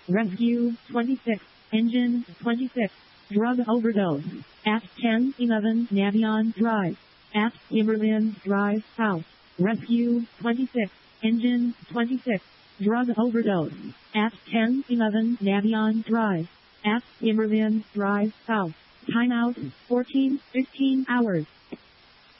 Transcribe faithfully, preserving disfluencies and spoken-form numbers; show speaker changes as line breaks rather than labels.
Rescue twenty-six. Engine twenty-six. Drug overdose. At ten eleven Navion Drive. At Timberland Drive South. Rescue twenty-six. Engine twenty-six. Drug overdose. At ten eleven Navion Drive. At Timberland Drive South. Timeout fourteen fifteen hours.